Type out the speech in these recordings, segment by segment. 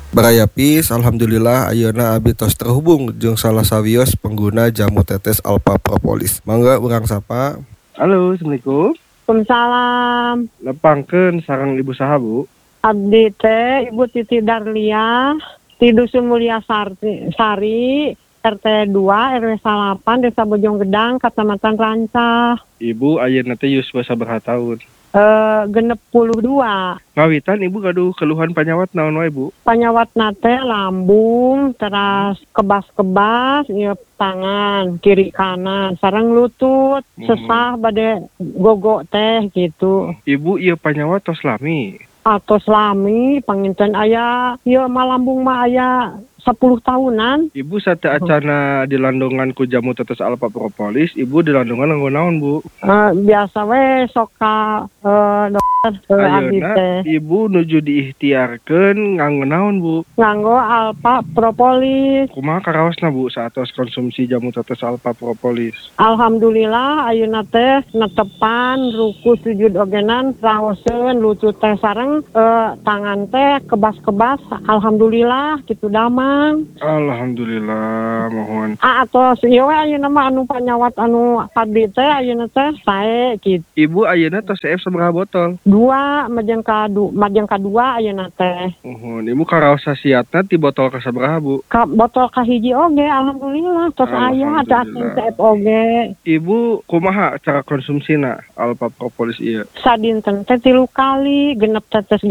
Barayapis, alhamdulillah ayeuna abi tos terhubung jeung salah sawios pengguna jamu tetes Alpha Propolis. Mangga urang sapa. Halo, Assalamualaikum. Waalaikumsalam. Nepangkeun sareng Ibu saha, Bu? Abdi teh Ibu Titi Darlia, di Dusun Mulia Sari, RT 2 RW 8 Desa Bojonggedang, Kecamatan Rancah. Ibu ayeuna teh yuswa sabaraha taun? Genep 22. Ngawitan Ibu gaduh keluhan panyawat naon wae, Bu? Panyawat nate lambung, teras kebas-kebas, ieu tangan kiri kanan, sareng lutut, sesah bade gogo teh gitu. Ibu ieu panyawat tos lami. Atos lami panginten aya ieu malambung mah aya 10 tahunan. Ibu sate acana dilandongan ku jamu tetes Alpha Propolis, Ibu dilandongan nganggo naon, Bu? Biasa we sok ka dokter abdi Ayeuna teh. Ibu nuju diikhtiarkeun nganggo naon, Bu? Nganggo Alpha Propolis. Kumaha karaosna, Bu, saatos konsumsi jamu tetes Alpha Propolis? Alhamdulillah ayeuna teh netepan ruku sujud ogenan raoseun lutut teh sareng tangan teh kebas-kebas. Alhamdulillah kitu damang. Alhamdulillah, mohon. Atos ieu we ayeuna mah anu panyawat anu abdi teh ayeuna teh sae kitu. Ibu ayeuna tos CF sabaraha botol? 2 majeng kadua ayeuna teh. Mohon, Ibu karaos sasiatna ti botol ka sabaraha, Bu? Ka botol kahiji oge alhamdulillah tos aya ada CF oge. Ibu kumaha cara konsumsina Alpha Propolis ieu? Sadinten teh 3 kali genep tetes.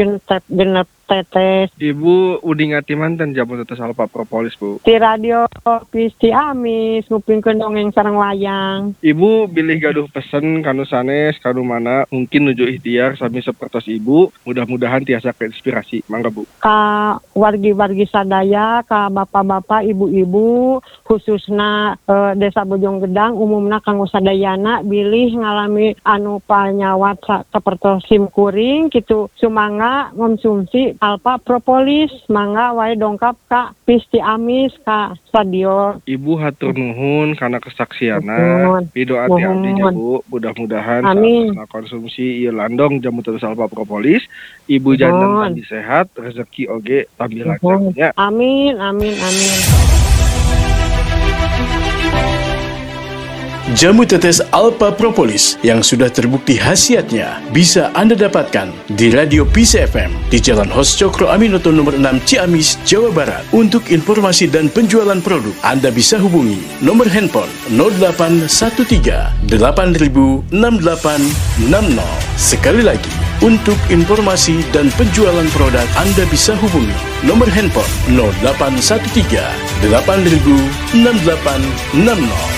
Ibu udingati manten jamu tetes Alpha Propolis, Bu? Ti radio Pisti Amis ngupingkeun dongeng sareng wayang. Ibu bilih gaduh pesen kanu sanes kanu mana mungkin nuju ikhtiar sami sapertos Ibu, mudah-mudahan tiasa keinspirasi. Mangga, Bu. Ka wargi-wargi sadaya, ka bapak-bapak, ibu-ibu, khususna Desa Bojonggedang, umumna kanggo sadayana bilih ngalami anu panyawat sapertos simkuring kitu sumangga ngonsumsi Alpha Propolis, mangga wae dongkap ka Pisti Amis ka stadion. Ibu hatur nuhun karena kesaksiana. Pidoa ti abdinya, Bu. Mudah-mudahan saat konsumsi ieu landong jamu tetes Alpha Propolis, Ibu jantan tadi sehat, rezeki oge tambil lancarnya. Amin. Jamu tetes Alpha Propolis yang sudah terbukti khasiatnya bisa Anda dapatkan di Radio Peace FM di Jalan Hos Cokro Aminoto nomor 6 Ciamis, Jawa Barat. Untuk informasi dan penjualan produk, Anda bisa hubungi nomor handphone 0813 8000 6860. Sekali lagi, untuk informasi dan penjualan produk, Anda bisa hubungi nomor handphone 0813 8000 6860.